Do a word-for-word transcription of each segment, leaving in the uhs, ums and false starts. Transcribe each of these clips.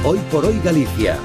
Hoy por Hoy Galicia.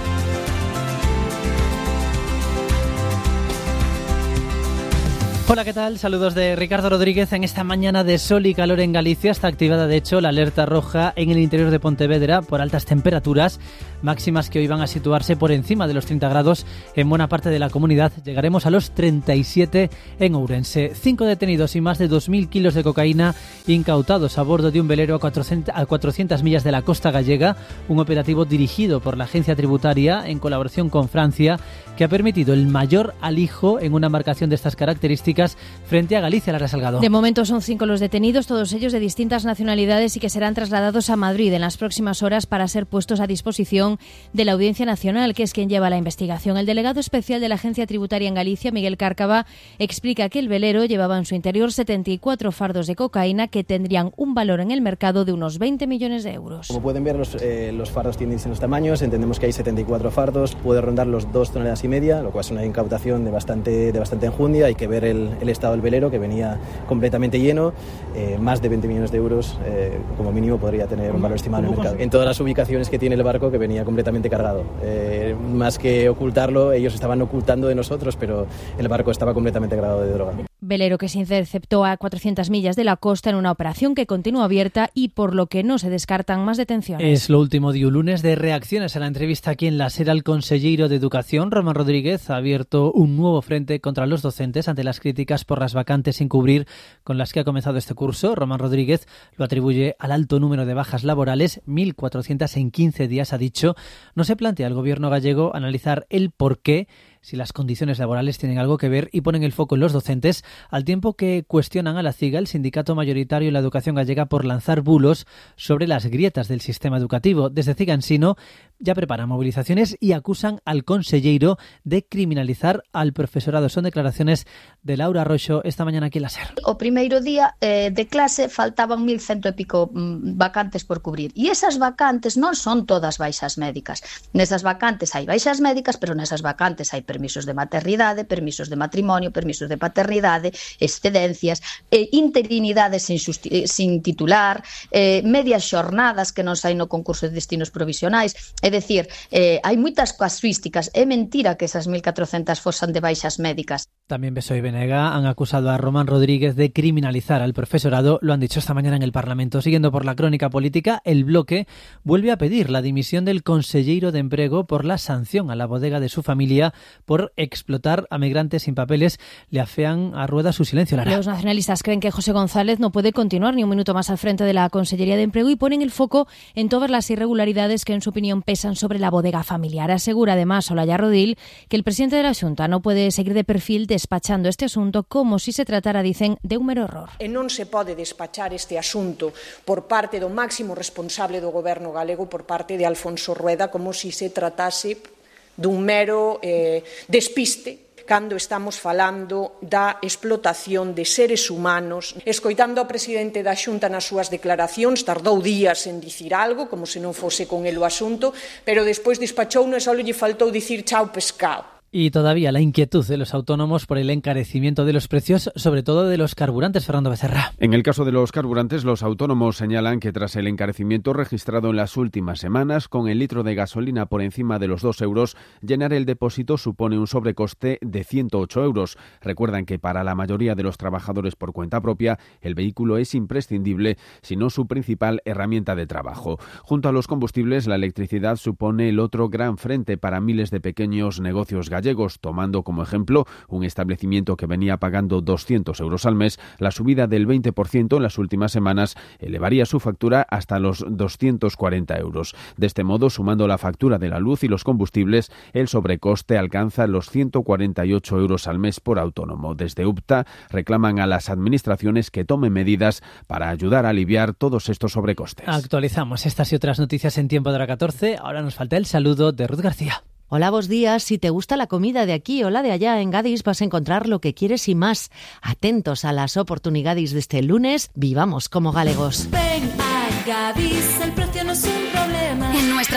Hola, ¿qué tal? Saludos de Ricardo Rodríguez. En esta mañana de sol y calor en Galicia está activada de hecho la alerta roja en el interior de Pontevedra por altas temperaturas, máximas que hoy van a situarse por encima de los treinta grados en buena parte de la comunidad. Llegaremos a los treinta y siete en Ourense. Cinco detenidos y más de dos mil kilos de cocaína incautados a bordo de un velero a cuatrocientas millas de la costa gallega, un operativo dirigido por la agencia tributaria en colaboración con Francia, que ha permitido el mayor alijo en una embarcación de estas características frente a Galicia. Lara Salgado. De momento son cinco los detenidos, todos ellos de distintas nacionalidades y que serán trasladados a Madrid en las próximas horas para ser puestos a disposición de la Audiencia Nacional, que es quien lleva la investigación. El delegado especial de la Agencia Tributaria en Galicia, Miguel Cárcava, explica que el velero llevaba en su interior setenta y cuatro fardos de cocaína que tendrían un valor en el mercado de unos veinte millones de euros. Como pueden ver, los, eh, los fardos tienen distintos tamaños. Entendemos que hay setenta y cuatro fardos, puede rondar los dos toneladas y media, lo cual es una incautación de bastante, de bastante enjundia. Hay que ver el, el estado del velero, que venía completamente lleno. Eh, más de veinte millones de euros, eh, como mínimo, podría tener un valor estimado en el mercado. En todas las ubicaciones que tiene el barco, que venía completamente cargado. Eh, más que ocultarlo, ellos estaban ocultando de nosotros, pero el barco estaba completamente cargado de droga. Velero que se interceptó a cuatrocientas millas de la costa en una operación que continúa abierta y por lo que no se descartan más detenciones. Es lo último de un lunes de reacciones a la entrevista aquí en la SER al consellero de Educación, Román Rodríguez, ha abierto un nuevo frente contra los docentes ante las críticas por las vacantes sin cubrir con las que ha comenzado este curso. Román Rodríguez lo atribuye al alto número de bajas laborales, mil cuatrocientas en quince días, ha dicho. No se plantea el gobierno gallego analizar el porqué, si las condiciones laborales tienen algo que ver, y ponen el foco en los docentes, al tiempo que cuestionan a la CIGA, el sindicato mayoritario en la educación gallega, por lanzar bulos sobre las grietas del sistema educativo. Desde CIGA Ensino ya preparan movilizaciones y acusan al conselleiro de criminalizar al profesorado. Son declaraciones de Laura Roxo esta mañana aquí en la SER. O primeiro día eh, de clase faltaban mil cento e pico mm, vacantes por cubrir, e esas vacantes non son todas baixas médicas. Nesas vacantes hai baixas médicas, pero nesas vacantes hai permisos de maternidade, permisos de matrimonio, permisos de paternidade, excedencias, eh, interinidades sin, justi- sin titular, eh, medias xornadas que non saen no concurso de destinos provisionais. É dicir, eh, hai moitas casuísticas. É mentira que esas mil catrocentas fosan de baixas médicas. También B S O E y Benega han acusado a Román Rodríguez de criminalizar al profesorado. Lo han dicho esta mañana en el Parlamento. Siguiendo por la crónica política, el Bloque vuelve a pedir la dimisión del conselleiro de Emprego por la sanción a la bodega de su familia por explotar a migrantes sin papeles. Le afean a rueda su silencio, Lara. Los nacionalistas creen que José González no puede continuar ni un minuto más al frente de la Consellería de Empleo y ponen el foco en todas las irregularidades que en su opinión pesan sobre la bodega familiar. Asegura además Olaya Rodil que el presidente de la Xunta no puede seguir de perfil despachando este asunto como si se tratara, dicen, de un mero error. E non se pode despachar este asunto por parte do máximo responsable do goberno galego, por parte de Alfonso Rueda, como si se tratase dun mero eh, despiste, cando estamos falando da explotación de seres humanos. Escoitando ao presidente da Xunta nas súas declaracións, tardou días en dicir algo, como se non fose con el o asunto, pero despois despachouno e só lle faltou dicir chao pescado. Y todavía la inquietud de los autónomos por el encarecimiento de los precios, sobre todo de los carburantes. Fernando Becerra. En el caso de los carburantes, los autónomos señalan que tras el encarecimiento registrado en las últimas semanas, con el litro de gasolina por encima de los dos euros, llenar el depósito supone un sobrecoste de ciento ocho euros. Recuerdan que para la mayoría de los trabajadores por cuenta propia, el vehículo es imprescindible, si no su principal herramienta de trabajo. Junto a los combustibles, la electricidad supone el otro gran frente para miles de pequeños negocios gallegos. gallegos, tomando como ejemplo un establecimiento que venía pagando doscientos euros al mes. La subida del veinte por ciento en las últimas semanas elevaría su factura hasta los doscientos cuarenta euros. De este modo, sumando la factura de la luz y los combustibles, el sobrecoste alcanza los ciento cuarenta y ocho euros al mes por autónomo. Desde U P T A reclaman a las administraciones que tomen medidas para ayudar a aliviar todos estos sobrecostes. Actualizamos estas y otras noticias en Tiempo de la catorce. Ahora nos falta el saludo de Ruth García. Hola, buenos días. Si te gusta la comida de aquí o la de allá, en Gadis vas a encontrar lo que quieres y más. Atentos a las oportunidades de este lunes. Vivamos como galegos. Ven a Gadis, el precio no es un problema. En nuestra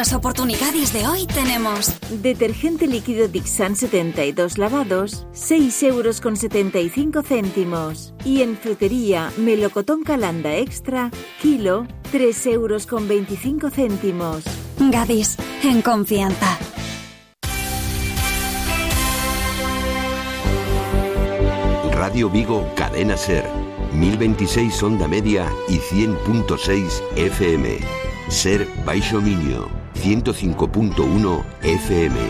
las oportunidades de hoy tenemos detergente líquido Dixan setenta y dos lavados, seis euros con setenta y cinco céntimos. Y en frutería, melocotón Calanda Extra, kilo, tres euros con veinticinco céntimos. Gadis, en confianza. Radio Vigo, Cadena Ser, mil veintiséis onda media y cien punto seis F M. Ser Baixo Miño, ciento cinco punto uno F M.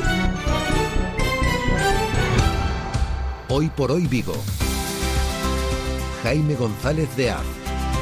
Hoy por hoy Vigo. Jaime González de Az.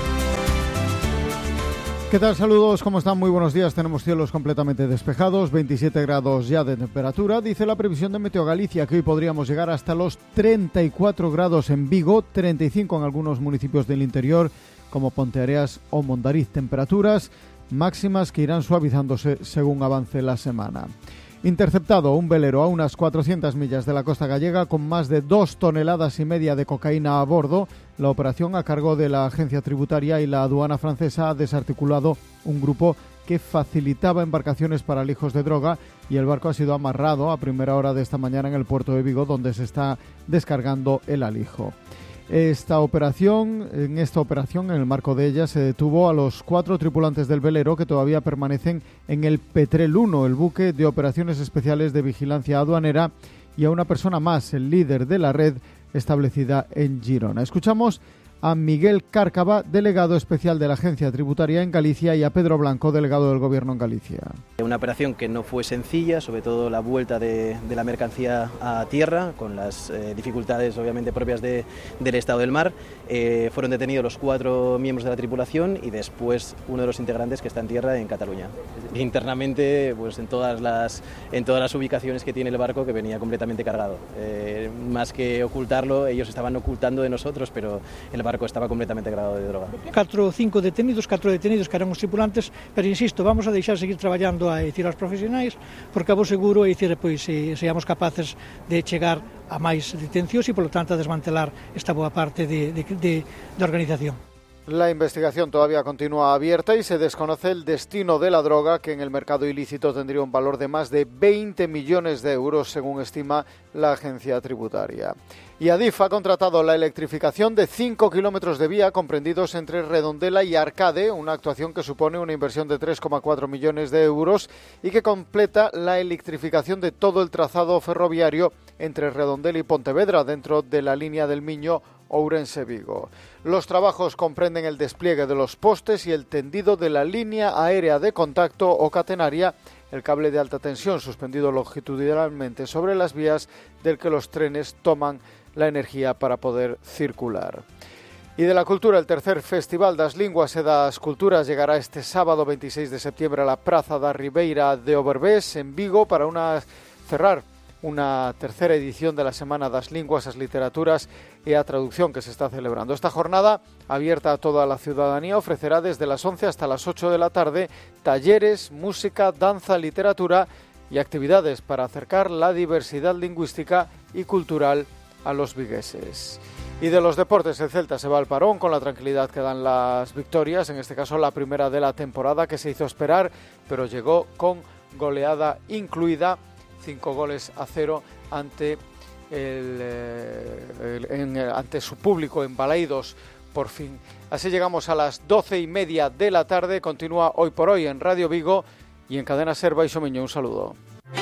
¿Qué tal? Saludos, ¿cómo están? Muy buenos días. Tenemos cielos completamente despejados, veintisiete grados ya de temperatura. Dice la previsión de Meteo Galicia que hoy podríamos llegar hasta los treinta y cuatro grados en Vigo, treinta y cinco en algunos municipios del interior como Ponteareas o Mondariz. Temperaturas máximas que irán suavizándose según avance la semana. Interceptado un velero a unas cuatrocientas millas de la costa gallega con más de dos toneladas y media de cocaína a bordo. La operación a cargo de la agencia tributaria y la aduana francesa ha desarticulado un grupo que facilitaba embarcaciones para lijos de droga y el barco ha sido amarrado a primera hora de esta mañana en el puerto de Vigo, donde se está descargando el alijo. Esta operación, en esta operación, en el marco de ella, se detuvo a los cuatro tripulantes del velero que todavía permanecen en el Petrel uno, el buque de operaciones especiales de vigilancia aduanera, y a una persona más, el líder de la red establecida en Girona. Escuchamos a Miguel Cárcava, delegado especial de la Agencia Tributaria en Galicia, y a Pedro Blanco, delegado del Gobierno en Galicia. Una operación que no fue sencilla, sobre todo la vuelta de, de la mercancía a tierra, con las eh, dificultades obviamente propias de, del estado del mar. Eh, fueron detenidos los cuatro miembros de la tripulación y después uno de los integrantes que está en tierra en Cataluña. Internamente, pues en todas las, en todas las ubicaciones que tiene el barco, que venía completamente cargado. Eh, más que ocultarlo, ellos estaban ocultando de nosotros, pero el barco estaba completamente cargado de droga. Catro ou cinco detenidos, catro detenidos que eran os tripulantes, pero insisto, vamos a deixar seguir traballando a decir aos profesionais, porque a vos seguro é dicir, pois, se seamos capaces de chegar a máis detencións e, polo tanto, a desmantelar esta boa parte de, de, de, de organización. La investigación todavía continúa abierta y se desconoce el destino de la droga, que en el mercado ilícito tendría un valor de más de veinte millones de euros, según estima la agencia tributaria. Y Adif ha contratado la electrificación de cinco kilómetros de vía comprendidos entre Redondela y Arcade, una actuación que supone una inversión de tres coma cuatro millones de euros y que completa la electrificación de todo el trazado ferroviario entre Redondela y Pontevedra, dentro de la línea del Miño Ourense-Vigo. Los trabajos comprenden el despliegue de los postes y el tendido de la línea aérea de contacto o catenaria, el cable de alta tensión suspendido longitudinalmente sobre las vías del que los trenes toman la energía para poder circular. Y de la cultura, el tercer Festival das Linguas e das Culturas llegará este sábado veintiséis de septiembre a la Praza da Ribeira de Oberbés, en Vigo, para una cerrar una tercera edición de la Semana das Linguas, as Literaturas e a Traducción que se está celebrando. Esta jornada, abierta a toda la ciudadanía, ofrecerá desde las once hasta las ocho de la tarde talleres, música, danza, literatura y actividades para acercar la diversidad lingüística y cultural a los vigueses. Y de los deportes, el Celta se va al parón con la tranquilidad que dan las victorias, en este caso la primera de la temporada, que se hizo esperar, pero llegó con goleada incluida, cinco goles a cero ante, el, eh, el, en, ante su público en Balaidos, por fin. Así llegamos a las doce y media de la tarde, continúa Hoy por Hoy en Radio Vigo y en Cadena Ser Baixo Miño. Un saludo.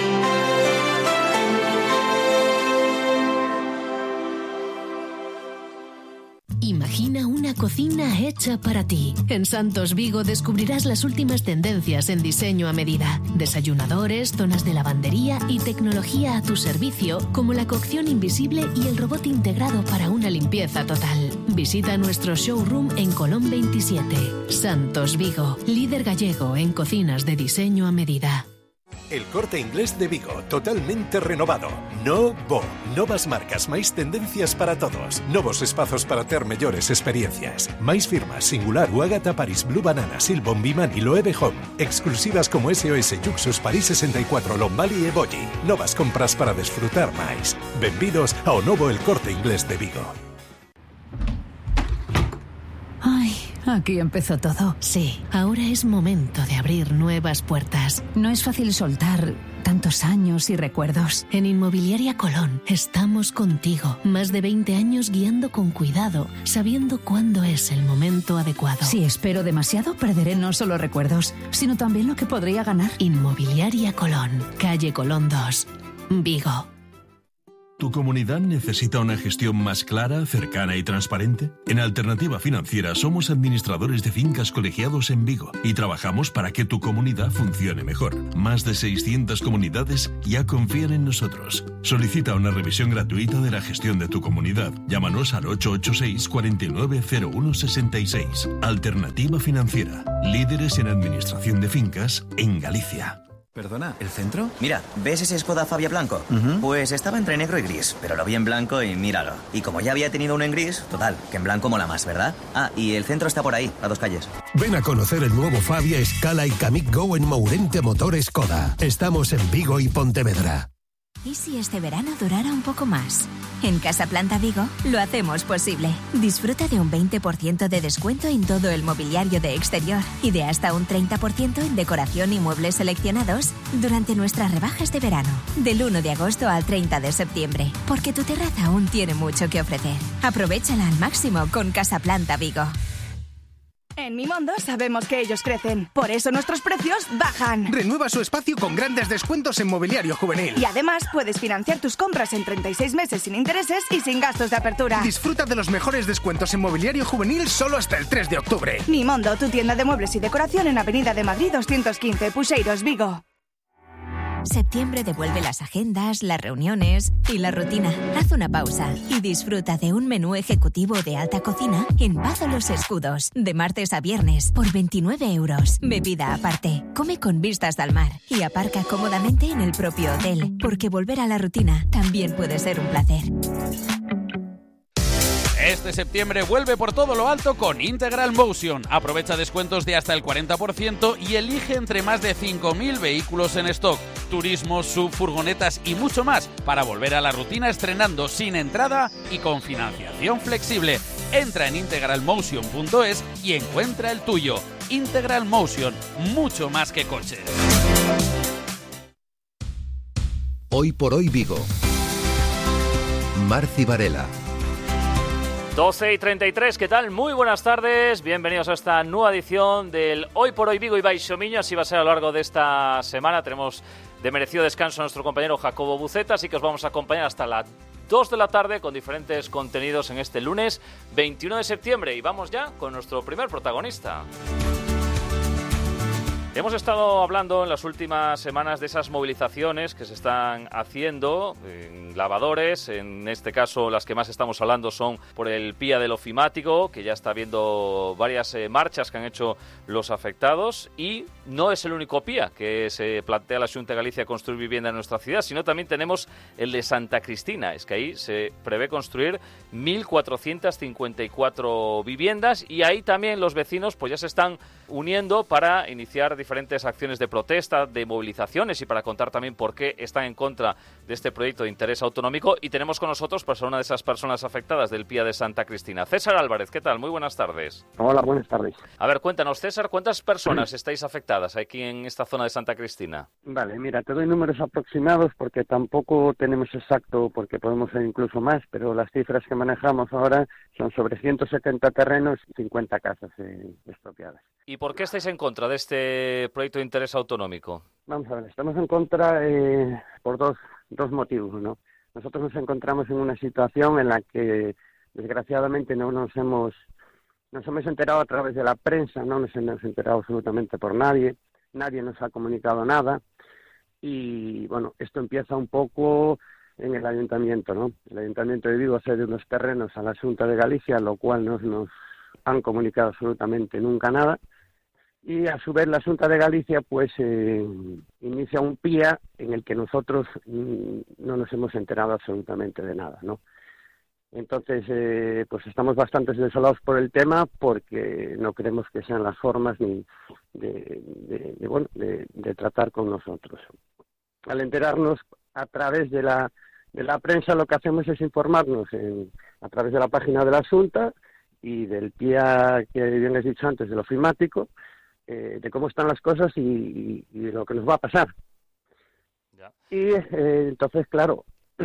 Imagina una cocina hecha para ti. En Santos Vigo descubrirás las últimas tendencias en diseño a medida. Desayunadores, zonas de lavandería y tecnología a tu servicio, como la cocción invisible y el robot integrado para una limpieza total. Visita nuestro showroom en Colón veintisiete. Santos Vigo, líder gallego en cocinas de diseño a medida. El Corte Inglés de Vigo, totalmente renovado. Novo, novas marcas, máis tendencias para todos. Novos espazos para ter mellores experiencias. Máis firmas, Singular, Uagata, Paris, Blue Banana, Silbon, Bimani, Loewe Home. Exclusivas como S O S, Yuxus, París sesenta y cuatro, Lombali e Bolli. Novas compras para desfrutar máis. Benvidos ao novo El Corte Inglés de Vigo. Ay, aquí empezó todo. Sí, ahora es momento de abrir nuevas puertas. No es fácil soltar tantos años y recuerdos. En Inmobiliaria Colón estamos contigo. Más de veinte años guiando con cuidado, sabiendo cuándo es el momento adecuado. Si espero demasiado, perderé no solo recuerdos, sino también lo que podría ganar. Inmobiliaria Colón, calle Colón dos, Vigo. ¿Tu comunidad necesita una gestión más clara, cercana y transparente? En Alternativa Financiera somos administradores de fincas colegiados en Vigo y trabajamos para que tu comunidad funcione mejor. Más de seiscientas comunidades ya confían en nosotros. Solicita una revisión gratuita de la gestión de tu comunidad. Llámanos al ocho ocho seis, cuatro nueve cero uno seis seis. Alternativa Financiera, líderes en administración de fincas en Galicia. Perdona, ¿el centro? Mira, ¿ves ese Skoda Fabia blanco? Uh-huh. Pues estaba entre negro y gris, pero lo vi en blanco y míralo. Y como ya había tenido uno en gris, total, que en blanco mola más, ¿verdad? Ah, y el centro está por ahí, a dos calles. Ven a conocer el nuevo Fabia, Scala y Kamiq Go en Mourente Motor Skoda. Estamos en Vigo y Pontevedra. ¿Y si este verano durara un poco más? En Casa Planta Vigo lo hacemos posible. Disfruta de un veinte por ciento de descuento en todo el mobiliario de exterior y de hasta un treinta por ciento en decoración y muebles seleccionados durante nuestras rebajas de verano, del uno de agosto al treinta de septiembre, porque tu terraza aún tiene mucho que ofrecer. Aprovéchala al máximo con Casa Planta Vigo. En Mimondo sabemos que ellos crecen, por eso nuestros precios bajan. Renueva su espacio con grandes descuentos en mobiliario juvenil. Y además puedes financiar tus compras en treinta y seis meses sin intereses y sin gastos de apertura. Disfruta de los mejores descuentos en mobiliario juvenil solo hasta el tres de octubre. Mimondo, tu tienda de muebles y decoración en Avenida de Madrid doscientos quince, Puxeiros, Vigo. Septiembre devuelve las agendas, las reuniones y la rutina. Haz una pausa y disfruta de un menú ejecutivo de alta cocina en Pazo Los Escudos, de martes a viernes, por veintinueve euros. Bebida aparte, come con vistas al mar y aparca cómodamente en el propio hotel, porque volver a la rutina también puede ser un placer. Este septiembre vuelve por todo lo alto con Integral Motion. Aprovecha descuentos de hasta el cuarenta por ciento y elige entre más de cinco mil vehículos en stock, turismos, sub, furgonetas y mucho más para volver a la rutina estrenando sin entrada y con financiación flexible. Entra en integral motion punto es y encuentra el tuyo. Integral Motion, mucho más que coches. Hoy por hoy Vigo. Marci Varela. doce y treinta y tres, ¿qué tal? Muy buenas tardes, bienvenidos a esta nueva edición del Hoy por Hoy Vigo y Baixo Miño. Así va a ser a lo largo de esta semana. Tenemos de merecido descanso a nuestro compañero Jacobo Buceta, así que os vamos a acompañar hasta las dos de la tarde con diferentes contenidos en este lunes veintiuno de septiembre. Y vamos ya con nuestro primer protagonista. Hemos estado hablando en las últimas semanas de esas movilizaciones que se están haciendo en lavadores. En este caso, las que más estamos hablando son por el Pía del Ofimático, que ya está habiendo varias eh, marchas que han hecho los afectados. Y no es el único Pía que se plantea la Xunta de Galicia construir vivienda en nuestra ciudad, sino también tenemos el de Santa Cristina. Es que ahí se prevé construir mil cuatrocientas cincuenta y cuatro viviendas y ahí también los vecinos pues ya se están uniendo para iniciar diferentes acciones de protesta, de movilizaciones y para contar también por qué están en contra de este proyecto de interés autonómico. Y tenemos con nosotros pues, a una de esas personas afectadas del Pía de Santa Cristina. César Álvarez, ¿qué tal? Muy buenas tardes. Hola, buenas tardes. A ver, cuéntanos, César, ¿cuántas personas estáis afectadas aquí en esta zona de Santa Cristina? Vale, mira, te doy números aproximados porque tampoco tenemos exacto, porque podemos ser incluso más, pero las cifras que manejamos ahora son sobre ciento setenta terrenos y cincuenta casas eh, expropiadas. ¿Y por qué estáis en contra de este proyecto de interés autonómico? Vamos a ver, estamos en contra eh, por dos, dos motivos, ¿no? Nosotros nos encontramos en una situación en la que, desgraciadamente, no nos hemos nos hemos enterado a través de la prensa, no nos hemos enterado absolutamente por nadie, nadie nos ha comunicado nada y, bueno, esto empieza un poco en el ayuntamiento, ¿no? El ayuntamiento de Vigo cede unos terrenos a la Xunta de Galicia, lo cual no nos han comunicado absolutamente nunca nada. Y a su vez la Xunta de Galicia pues eh, inicia un Pía en el que nosotros mm, no nos hemos enterado absolutamente de nada, ¿no? Entonces eh, pues estamos bastante desolados por el tema porque no creemos que sean las formas ni de, de, de bueno de, de tratar con nosotros. Al enterarnos a través de la de la prensa lo que hacemos es informarnos en, a través de la página de la Xunta y del P I A que bien has dicho antes, del ofimático, eh, de cómo están las cosas y, y, y de lo que nos va a pasar. Ya. Y eh, entonces, claro,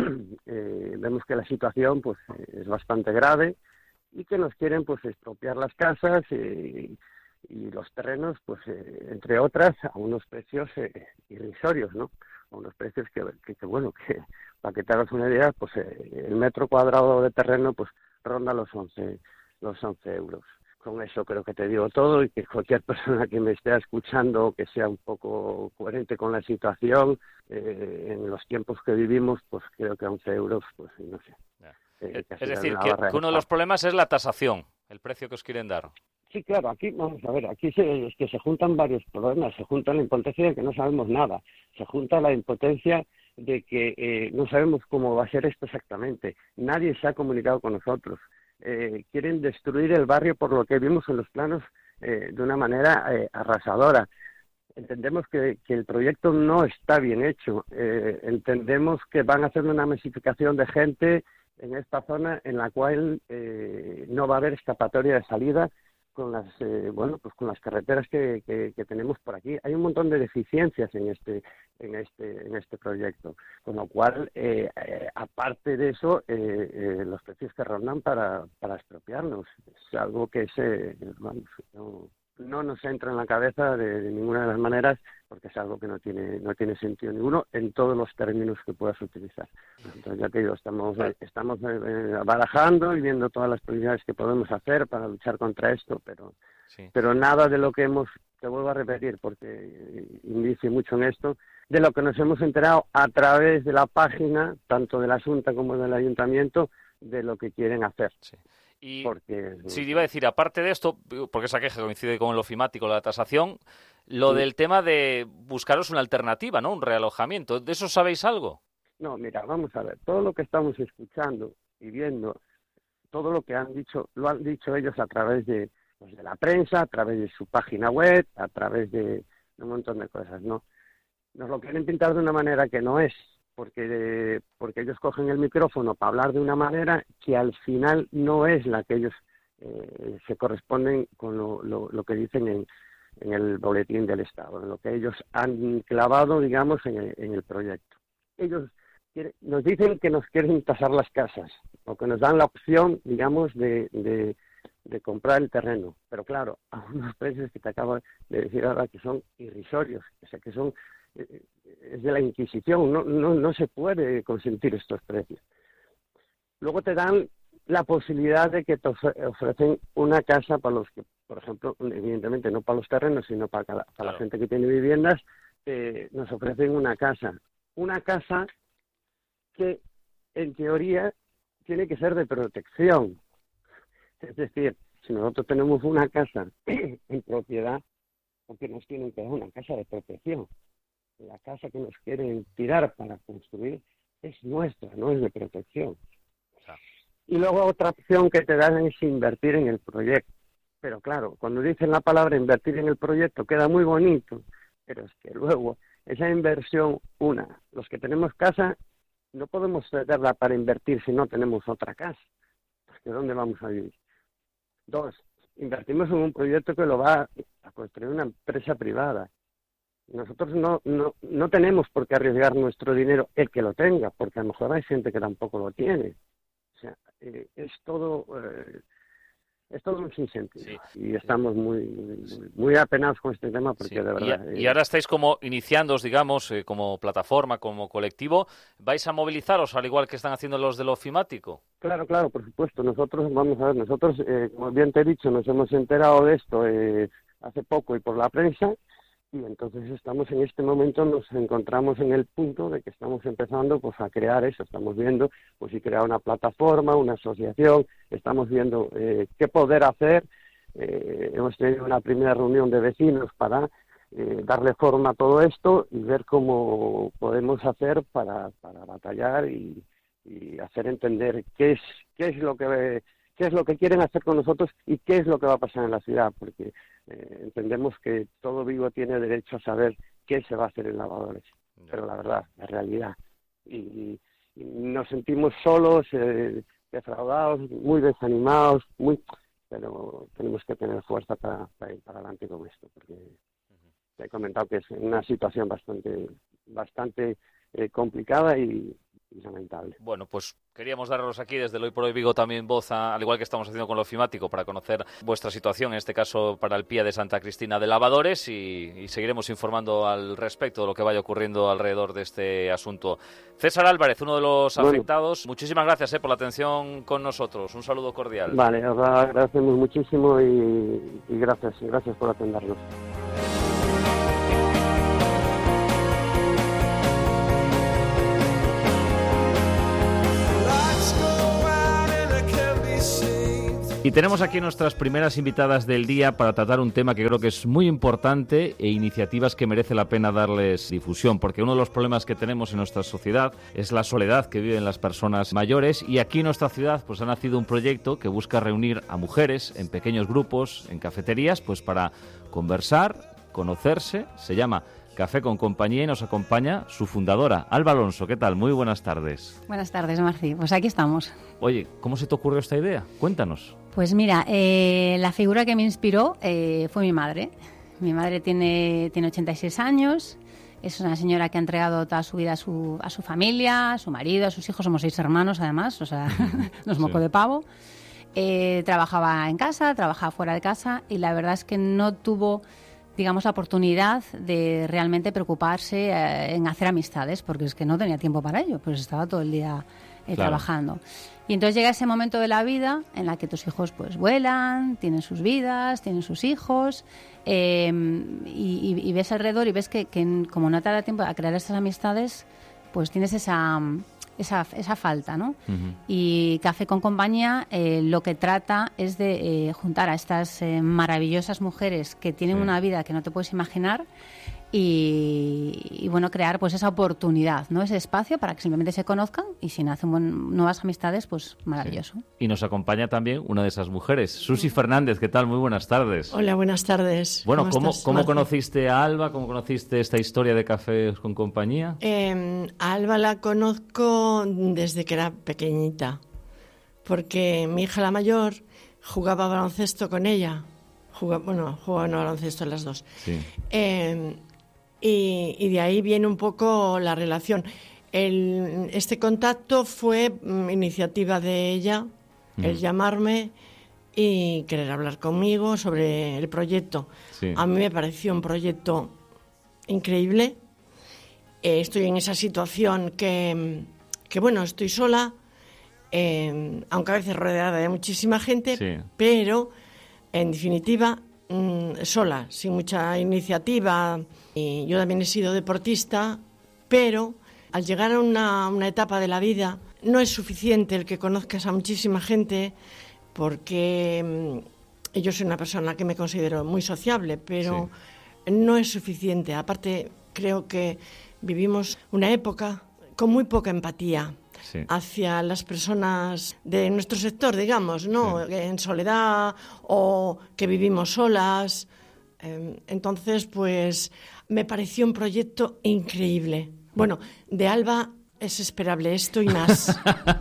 eh, vemos que la situación pues es bastante grave y que nos quieren pues expropiar las casas y, y los terrenos, pues eh, entre otras, a unos precios eh, irrisorios, ¿no? A unos precios que, que, que bueno, que para que te hagas una idea, pues eh, el metro cuadrado de terreno pues ronda los once, los once euros. Con eso creo que te digo todo y que cualquier persona que me esté escuchando que sea un poco coherente con la situación, eh, en los tiempos que vivimos, pues creo que once euros, pues no sé. Eh, es decir, que, que uno de los problemas es la tasación, el precio que os quieren dar. Sí, claro, aquí, vamos a ver, aquí se, es que se juntan varios problemas. Se junta la impotencia de que no sabemos nada. Se junta la impotencia de que eh, no sabemos cómo va a ser esto exactamente. Nadie se ha comunicado con nosotros. Eh, quieren destruir el barrio por lo que vimos en los planos eh, de una manera eh, arrasadora. Entendemos que, que el proyecto no está bien hecho. Eh, entendemos que van a hacer una masificación de gente en esta zona en la cual eh, no va a haber escapatoria de salida con las eh, bueno pues con las carreteras que, que, que tenemos por aquí. Hay un montón de deficiencias en este en este en este proyecto, con lo cual eh, eh, aparte de eso eh, eh, los precios que rondan para para expropiarnos es algo que se vamos no, no nos entra en la cabeza de, de ninguna de las maneras, porque es algo que no tiene no tiene sentido ninguno en todos los términos que puedas utilizar. Entonces ya te digo, estamos estamos eh, barajando y viendo todas las posibilidades que podemos hacer para luchar contra esto, pero sí. pero nada de lo que hemos, te vuelvo a repetir porque indicio mucho en esto, de lo que nos hemos enterado a través de la página tanto de la Junta como del Ayuntamiento de lo que quieren hacer. Sí. Y porque, sí, iba a decir, aparte de esto, porque esa queja coincide con el ofimático, la tasación, lo sí. del tema de buscaros una alternativa, ¿no? Un realojamiento. ¿De eso sabéis algo? No, mira, vamos a ver. Todo lo que estamos escuchando y viendo, todo lo que han dicho, lo han dicho ellos a través de, pues, de la prensa, a través de su página web, a través de, de un montón de cosas, ¿no? Nos lo quieren pintar de una manera que no es. Porque, porque ellos cogen el micrófono para hablar de una manera que al final no es la que ellos eh, se corresponden con lo, lo, lo que dicen en, en el boletín del Estado, en lo que ellos han clavado, digamos, en el, en el proyecto. Ellos quieren, nos dicen que nos quieren tasar las casas, o que nos dan la opción, digamos, de, de, de comprar el terreno. Pero claro, a unos precios que te acabo de decir ahora que son irrisorios, o sea, que son... es de la Inquisición, no, no, no se puede consentir estos precios. Luego te dan la posibilidad de que te ofrecen una casa para los que, por ejemplo, evidentemente no para los terrenos, sino para, para claro. la gente que tiene viviendas, eh, nos ofrecen una casa. Una casa que, en teoría, tiene que ser de protección. Es decir, si nosotros tenemos una casa en propiedad, porque nos tienen que dar una casa de protección. La casa que nos quieren tirar para construir es nuestra, no es de protección. Y luego otra opción que te dan es invertir en el proyecto. Pero claro, cuando dicen la palabra invertir en el proyecto queda muy bonito, pero es que luego esa inversión, una, los que tenemos casa no podemos cederla para invertir si no tenemos otra casa. Porque ¿dónde vamos a vivir? Dos, invertimos en un proyecto que lo va a construir una empresa privada. Nosotros no, no, no tenemos por qué arriesgar nuestro dinero el que lo tenga, porque a lo mejor hay gente que tampoco lo tiene. O sea, eh, es todo eh, es todo un sinsentido. Sí, y estamos muy, muy muy apenados con este tema porque sí. de verdad... Y, eh, y ahora estáis como iniciándoos, digamos, eh, como plataforma, como colectivo. ¿Vais a movilizaros al igual que están haciendo los del ofimático? Claro, claro, por supuesto. Nosotros, vamos a ver, nosotros, eh, como bien te he dicho, nos hemos enterado de esto eh, hace poco y por la prensa. Y entonces estamos en este momento, nos encontramos en el punto de que estamos empezando pues a crear eso, estamos viendo pues si crear una plataforma, una asociación, estamos viendo eh, qué poder hacer, eh, hemos tenido una primera reunión de vecinos para eh, darle forma a todo esto y ver cómo podemos hacer para, para batallar y, y hacer entender qué es, qué es lo que... qué es lo que quieren hacer con nosotros y qué es lo que va a pasar en la ciudad, porque eh, entendemos que todo Vigo tiene derecho a saber qué se va a hacer en Lavadores, no. Pero la verdad, la realidad. Y, y nos sentimos solos, eh, defraudados, muy desanimados, muy pero tenemos que tener fuerza para, para ir para adelante con esto, porque te he comentado que es una situación bastante, bastante eh, complicada y, y lamentable. Bueno, pues queríamos daros aquí desde el Hoy por Hoy Vigo también voz, a, al igual que estamos haciendo con lo ofimático, para conocer vuestra situación, en este caso para el P I A de Santa Cristina de Lavadores, y, y seguiremos informando al respecto de lo que vaya ocurriendo alrededor de este asunto. César Álvarez, uno de los bueno. afectados, muchísimas gracias eh, por la atención con nosotros. Un saludo cordial. Vale, os agradecemos muchísimo y, y gracias, gracias por atendernos. Y tenemos aquí nuestras primeras invitadas del día para tratar un tema que creo que es muy importante e iniciativas que merece la pena darles difusión, porque uno de los problemas que tenemos en nuestra sociedad es la soledad que viven las personas mayores, y aquí en nuestra ciudad pues ha nacido un proyecto que busca reunir a mujeres en pequeños grupos, en cafeterías, pues para conversar, conocerse. Se llama Café con Compañía y nos acompaña su fundadora, Alba Alonso. ¿Qué tal? Muy buenas tardes. Buenas tardes, Marci. Pues aquí estamos. Oye, ¿cómo se te ocurrió esta idea? Cuéntanos. Pues mira, eh, la figura que me inspiró eh, fue mi madre. Mi madre tiene, tiene ochenta y seis años, es una señora que ha entregado toda su vida a su, a su familia, a su marido, a sus hijos. Somos seis hermanos, además, o sea, nos moco sí. de pavo. Eh, trabajaba en casa, trabajaba fuera de casa, y la verdad es que no tuvo, digamos, la oportunidad de realmente preocuparse eh, en hacer amistades, porque es que no tenía tiempo para ello, pues estaba todo el día eh, claro. trabajando. Y entonces llega ese momento de la vida en la que tus hijos pues vuelan, tienen sus vidas, tienen sus hijos, eh, y, y, y ves alrededor y ves que, que como no te da tiempo a crear esas amistades, pues tienes esa, esa, esa falta, ¿no? Uh-huh. Y Café con Compañía eh, lo que trata es de eh, juntar a estas eh, maravillosas mujeres que tienen sí. una vida que no te puedes imaginar, Y, y bueno, crear pues esa oportunidad, ¿no? Ese espacio para que simplemente se conozcan, y si nacen buen, nuevas amistades, pues maravilloso. Sí. Y nos acompaña también una de esas mujeres, Susi Fernández. ¿Qué tal? Muy buenas tardes. Hola, buenas tardes. Bueno, ¿cómo, ¿cómo, ¿cómo conociste a Alba? ¿Cómo conociste esta historia de Café con Compañía? Eh, a Alba la conozco desde que era pequeñita, porque mi hija la mayor jugaba baloncesto con ella. Jugaba, bueno, jugaban a baloncesto las dos. Sí. Eh, Y, y de ahí viene un poco la relación. El, este contacto fue um, iniciativa de ella, mm. el llamarme y querer hablar conmigo sobre el proyecto. Sí. A mí me pareció un proyecto increíble. Eh, estoy en esa situación que, que bueno, estoy sola, eh, aunque a veces rodeada de muchísima gente, sí. pero en definitiva mm, sola, sin mucha iniciativa. Y yo también he sido deportista, pero al llegar a una, una etapa de la vida no es suficiente el que conozcas a muchísima gente, porque mm, yo soy una persona que me considero muy sociable, pero sí. no es suficiente. Aparte, creo que vivimos una época con muy poca empatía sí. hacia las personas de nuestro sector, digamos, ¿no? Sí. En soledad o que vivimos solas. Entonces, pues me pareció un proyecto increíble. Bueno, de Alba es esperable esto y más.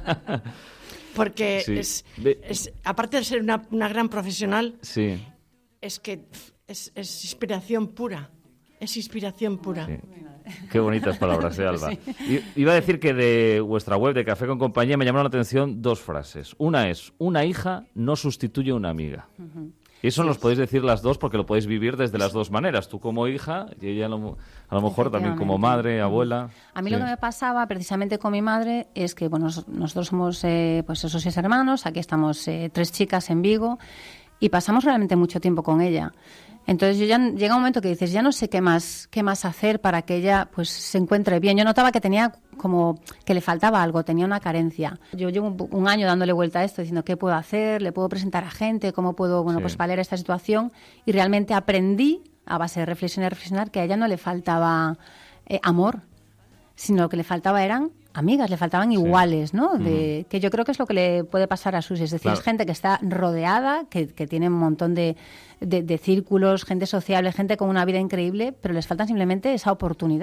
Porque sí. es, es, aparte de ser una, una gran profesional, sí. es que es, es inspiración pura. Es inspiración pura. Sí. Qué bonitas palabras de Alba. Sí. I, iba a decir que de vuestra web de Café con Compañía me llamaron la atención dos frases. Una es: una hija no sustituye a una amiga. Uh-huh. Y eso sí, nos podéis decir las dos, porque lo podéis vivir desde las dos maneras. Tú como hija y ella a lo, a lo mejor también como madre, abuela. A mí sí. lo que me pasaba precisamente con mi madre es que bueno, nosotros somos eh, pues esos seis hermanos, aquí estamos eh, tres chicas en Vigo y pasamos realmente mucho tiempo con ella. Entonces yo ya llega un momento que dices, ya no sé qué más qué más hacer para que ella pues se encuentre bien. Yo notaba que tenía como que le faltaba algo, tenía una carencia. Yo llevo un, un año dándole vuelta a esto, diciendo qué puedo hacer, le puedo presentar a gente, cómo puedo bueno sí. pues paliar esta situación, y realmente aprendí a base de reflexionar y reflexionar que a ella no le faltaba eh, amor, sino lo que le faltaba eran amigas, le faltaban sí. iguales, ¿no? De, uh-huh. Que yo creo que es lo que le puede pasar a Susi. Es decir, claro. es gente que está rodeada, que, que tiene un montón de, de, de círculos, gente sociable, gente con una vida increíble, pero les falta simplemente esa oportunidad.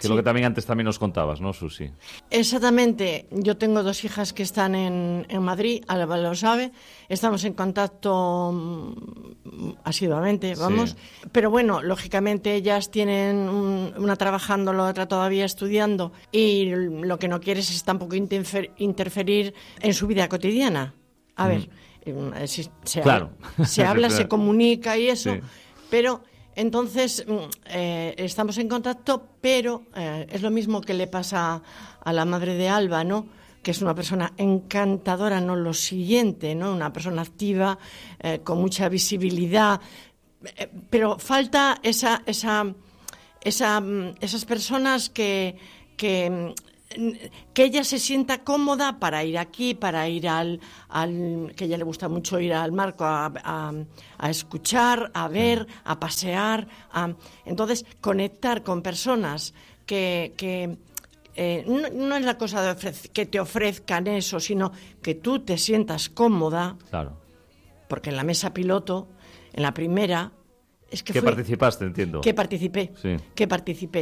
Que es lo que también antes también nos contabas, ¿no, Susi? Exactamente. Yo tengo dos hijas que están en, en Madrid, Alba lo sabe. Estamos en contacto mm, asiduamente, vamos. Sí. Pero bueno, lógicamente ellas tienen un, una trabajando, la otra todavía estudiando. Y lo que no quieres es tampoco interfer, interferir en su vida cotidiana. A mm. ver, eh, si, se, claro. se habla, se comunica y eso, sí. pero... Entonces, eh, estamos en contacto, pero eh, es lo mismo que le pasa a la madre de Alba, ¿no? Que es una persona encantadora, no lo siguiente, ¿no? Una persona activa, eh, con mucha visibilidad, eh, pero falta esa, esa, esa, esas personas que, que que ella se sienta cómoda para ir aquí, para ir al, al que a ella le gusta mucho ir al Marco a, a, a escuchar, a ver, a pasear, a, entonces conectar con personas que, que eh, no, no es la cosa de ofrec- que te ofrezcan eso, sino que tú te sientas cómoda. Claro. Porque en la mesa piloto, en la primera, es que ¿Qué fue, participaste, entiendo? Que participé, sí. que participé.